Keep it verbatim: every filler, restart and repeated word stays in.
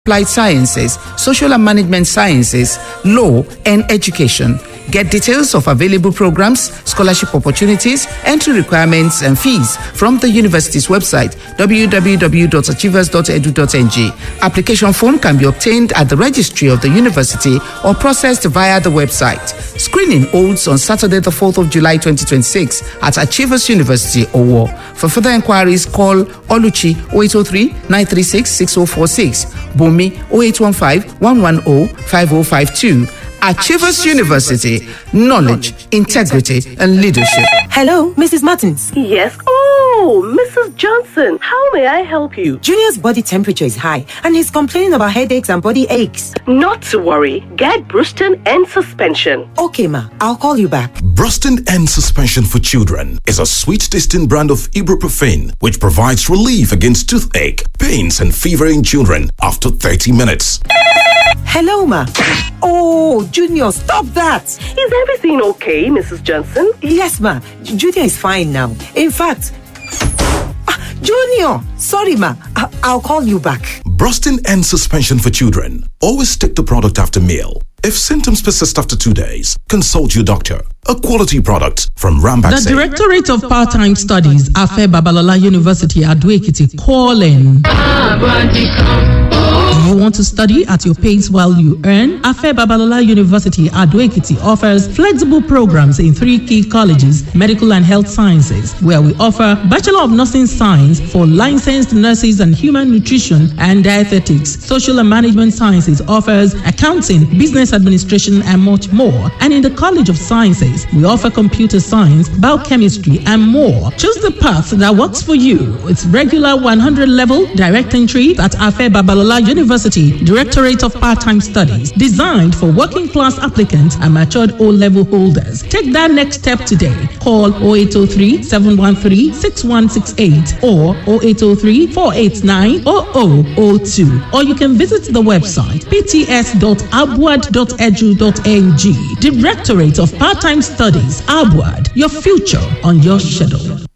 applied sciences, social and management sciences, law, and education. Get details of available programs, scholarship opportunities, entry requirements, and fees from the university's website, w w w dot achievers dot e d u dot n g. Application form can be obtained at the registry of the university or processed via the website. Screening holds on Saturday, the fourth of July, twenty twenty-six at Achievers University, Owo. For further inquiries, call Oluchi oh eight oh three, nine three six, six oh four six, Bumi oh eight one five, one one oh, five oh five two. Achievers University, knowledge, integrity, and leadership. Hello, Missus Martins. Yes. Oh, Missus Johnson, how may I help you? Junior's body temperature is high and he's complaining about headaches and body aches. Not to worry. Get Bruston and suspension. Okay, ma. I'll call you back. Bruston and suspension for children is a sweet tasting brand of ibuprofen which provides relief against toothache, pains, and fever in children after thirty minutes. Hello, ma. Oh, Junior, stop that. Is everything okay, Missus Johnson? Yes, ma. J- Junior is fine now. In fact, ah, Junior, sorry, ma. I- I'll call you back. Brustin and suspension for children. Always take the product after meal. If symptoms persist after two days, consult your doctor. A quality product from Rambaxay. The Directorate of Part-Time Studies, Afe Babalola University, Ado-Ekiti, calling. Do you want to study at your pace while you earn? Afe Babalola University, Ado-Ekiti offers flexible programs in three key colleges, medical and health sciences, where we offer Bachelor of Nursing Science for licensed nurses and human nutrition and dietetics. Social and management sciences offers accounting, business administration, and much more. And in the College of Sciences, we offer computer science, biochemistry, and more. Choose the path that works for you. It's regular one hundred level direct entry at Afe Babalola University, Directorate of Part-Time Studies, designed for working class applicants and matured O-level holders. Take that next step today. Call oh eight oh three, seven one three, six one six eight or oh eight oh three, four eight nine, oh oh oh two, or you can visit the website p t s dot abuad dot edu dot n g. Directorate of Part-Time Studies, Abuad, your future on your schedule.